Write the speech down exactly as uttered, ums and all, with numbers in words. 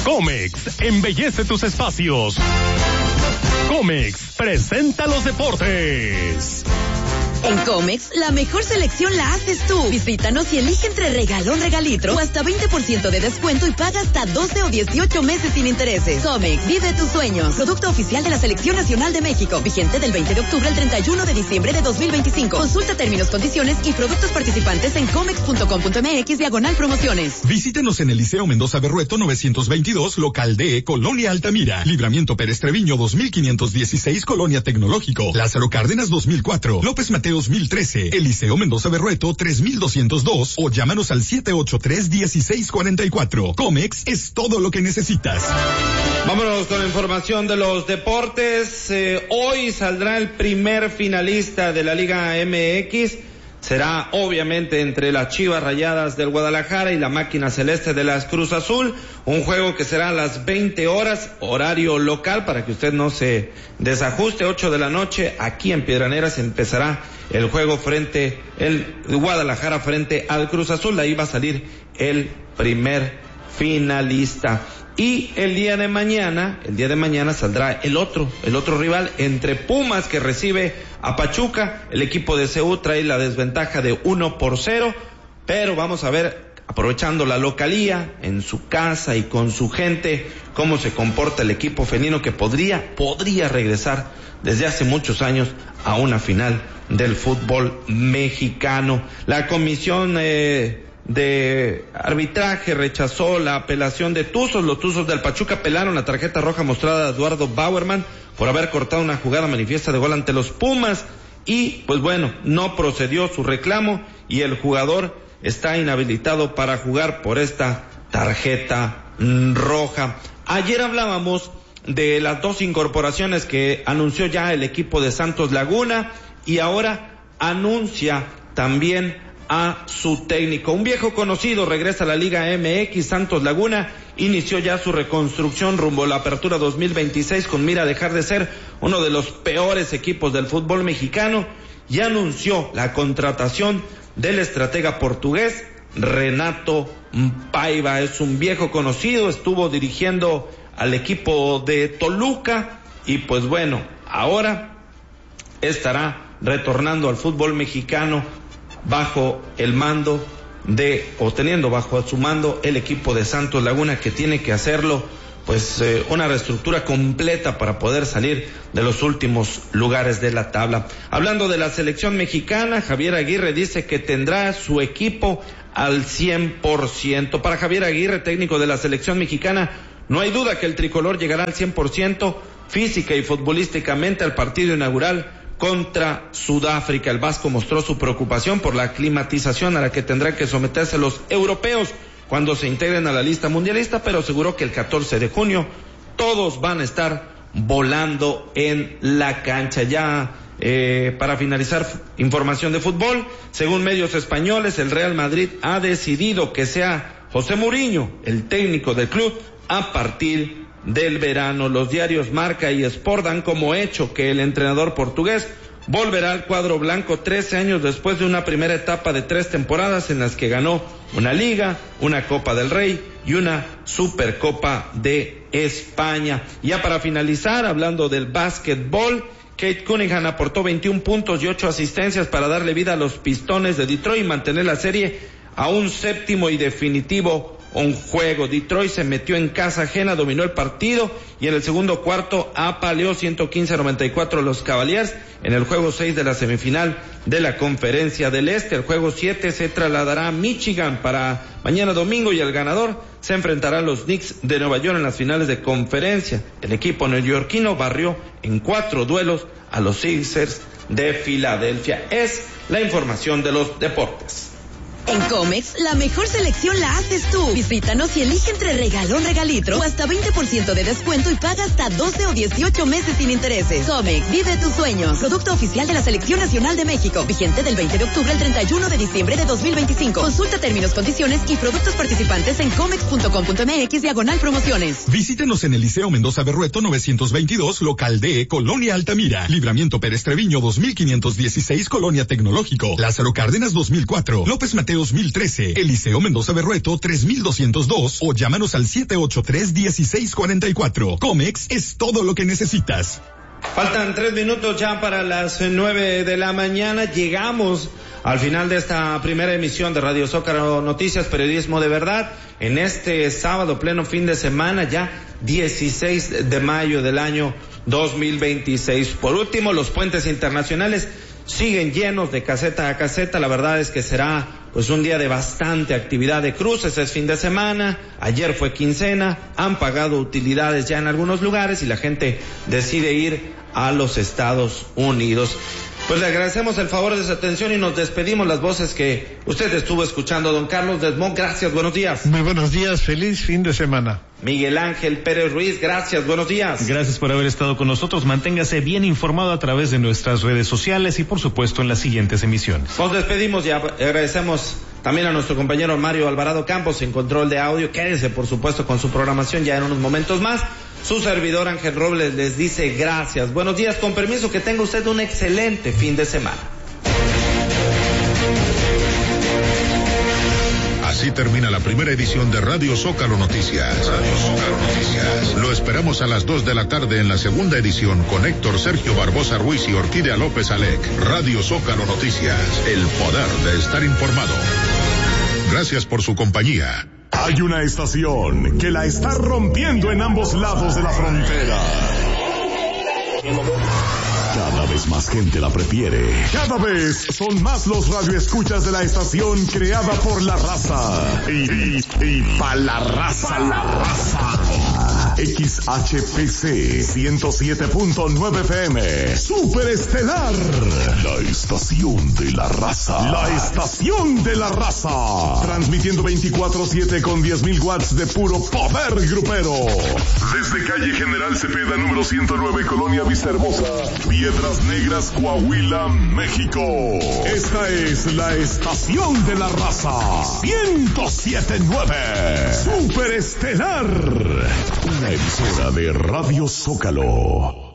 Comex, embellece tus espacios. Comex, presenta los deportes. En Comex, la mejor selección la haces tú. Visítanos y elige entre regalón, regalitro o hasta veinte por ciento de descuento y paga hasta doce o dieciocho meses sin intereses. Comex, vive tus sueños. Producto oficial de la Selección Nacional de México. Vigente del veinte de octubre al treinta y uno de diciembre de dos mil veinticinco. Consulta términos, condiciones y productos participantes en comex punto com punto m x diagonal promociones. Visítenos en el Liceo Mendoza Berrueto novecientos veintidós, local D, Colonia Altamira. Libramiento Pérez Treviño dos mil quinientos dieciséis, Colonia Tecnológico. Lázaro Cárdenas dos mil cuatro. López Mateo dos mil trece, Eliseo Mendoza Berrueto tres mil doscientos dos o llámanos al siete ocho tres, dieciséis cuarenta y cuatro. Comex es todo lo que necesitas. Vámonos con la información de los deportes. Eh, hoy saldrá el primer finalista de la Liga M X. Será obviamente entre las Chivas Rayadas del Guadalajara y la Máquina Celeste de las Cruz Azul, un juego que será a las veinte horas, horario local, para que usted no se desajuste. Ocho de la noche, aquí en Piedraneras empezará el juego frente, el Guadalajara frente al Cruz Azul. De ahí va a salir el primer finalista. Y el día de mañana, el día de mañana saldrá el otro, el otro rival entre Pumas, que recibe a Pachuca. El equipo de C U trae la desventaja de uno por cero, pero vamos a ver, aprovechando la localía en su casa y con su gente, cómo se comporta el equipo felino, que podría, podría regresar desde hace muchos años a una final del fútbol mexicano. La comisión eh, de arbitraje rechazó la apelación de Tuzos. Los Tuzos del Pachuca apelaron la tarjeta roja mostrada a Eduardo Bauerman por haber cortado una jugada manifiesta de gol ante los Pumas, y pues bueno, no procedió su reclamo y el jugador está inhabilitado para jugar por esta tarjeta roja. Ayer hablábamos de las dos incorporaciones que anunció ya el equipo de Santos Laguna, y ahora anuncia también a su técnico. Un viejo conocido regresa a la Liga M X. Santos Laguna inició ya su reconstrucción rumbo a la apertura dos mil veintiséis con mira a dejar de ser uno de los peores equipos del fútbol mexicano, y anunció la contratación del estratega portugués Renato Paiva. Es un viejo conocido, estuvo dirigiendo al equipo de Toluca y pues bueno, ahora estará retornando al fútbol mexicano bajo el mando de, o teniendo bajo su mando el equipo de Santos Laguna, que tiene que hacerlo pues eh, una reestructura completa para poder salir de los últimos lugares de la tabla. Hablando de la selección mexicana, Javier Aguirre dice que tendrá su equipo al cien por ciento. Para Javier Aguirre, técnico de la selección mexicana, no hay duda que el tricolor llegará al cien por ciento física y futbolísticamente al partido inaugural contra Sudáfrica. El vasco mostró su preocupación por la aclimatización a la que tendrán que someterse los europeos cuando se integren a la lista mundialista, pero aseguró que el catorce de junio todos van a estar volando en la cancha. Ya eh, para finalizar, información de fútbol, según medios españoles, el Real Madrid ha decidido que sea José Mourinho el técnico del club a partir del verano. Los diarios Marca y Sport dan como hecho que el entrenador portugués volverá al cuadro blanco trece años después de una primera etapa de tres temporadas en las que ganó una Liga, una Copa del Rey y una Supercopa de España. Ya para finalizar, hablando del básquetbol, Kate Cunningham aportó veintiún puntos y ocho asistencias para darle vida a los Pistones de Detroit y mantener la serie a un séptimo y definitivo un juego. Detroit se metió en casa ajena, dominó el partido y en el segundo cuarto apaleó ciento quince a noventa y cuatro a los Cavaliers en el juego seis de la semifinal de la Conferencia del Este. El juego siete se trasladará a Michigan para mañana domingo y el ganador se enfrentará a los Knicks de Nueva York en las finales de conferencia. El equipo neoyorquino barrió en cuatro duelos a los Sixers de Filadelfia. Es la información de los deportes. En Comex, la mejor selección la haces tú. Visítanos y elige entre regalón, regalitro o hasta veinte por ciento de descuento y paga hasta doce o dieciocho meses sin intereses. Comex, vive tus sueños. Producto oficial de la Selección Nacional de México. Vigente del veinte de octubre al treinta y uno de diciembre de dos mil veinticinco. Consulta términos, condiciones y productos participantes en comex punto com punto m x diagonal promociones. Visítenos en el Liceo Mendoza Berrueto novecientos veintidós, local D, Colonia Altamira. Libramiento Pérez Treviño dos mil quinientos dieciséis, Colonia Tecnológico. Lázaro Cárdenas dos mil cuatro. López Mateo Mateos mil trece, Eliseo Mendoza Berrueto tres mil doscientos dos o llámanos al siete ocho tres, uno seis cuatro cuatro. Comex es todo lo que necesitas. Faltan tres minutos ya para las nueve de la mañana. Llegamos al final de esta primera emisión de Radio Zócalo Noticias, periodismo de verdad, en este sábado pleno fin de semana, ya dieciséis de mayo del año dos mil veintiséis. Por último, los puentes internacionales siguen llenos de caseta a caseta. La verdad es que será pues un día de bastante actividad de cruces, es fin de semana, ayer fue quincena, han pagado utilidades ya en algunos lugares y la gente decide ir a los Estados Unidos. Pues le agradecemos el favor de su atención y nos despedimos. Las voces que usted estuvo escuchando. Don Carlos Desmond, gracias, buenos días. Muy buenos días, feliz fin de semana. Miguel Ángel Pérez Ruiz, gracias, buenos días. Gracias por haber estado con nosotros. Manténgase bien informado a través de nuestras redes sociales y por supuesto en las siguientes emisiones. Nos despedimos y agradecemos también a nuestro compañero Mario Alvarado Campos en control de audio. Quédese por supuesto con su programación ya en unos momentos más. Su servidor Ángel Robles les dice gracias. Buenos días, con permiso, que tenga usted un excelente fin de semana. Así termina la primera edición de Radio Zócalo Noticias. Radio Zócalo Noticias. Lo esperamos a las dos de la tarde en la segunda edición con Héctor Sergio Barbosa Ruiz y Orquídea López Alec. Radio Zócalo Noticias. El poder de estar informado. Gracias por su compañía. Hay una estación que la está rompiendo en ambos lados de la frontera. Cada vez más gente la prefiere. Cada vez son más los radioescuchas de la estación creada por la raza. Y, y, y pa' la raza. Pa' la raza. X H P C ciento siete punto nueve F M. Superestelar. La estación de la raza. La estación de la raza. Transmitiendo veinticuatro siete con diez mil watts de puro poder grupero. Desde calle General Cepeda, número ciento nueve, Colonia Vista Hermosa, Piedras Negras, Coahuila, México. Esta es la estación de la raza. ciento siete punto nueve. Superestelar. Una emisora de Radio Zócalo.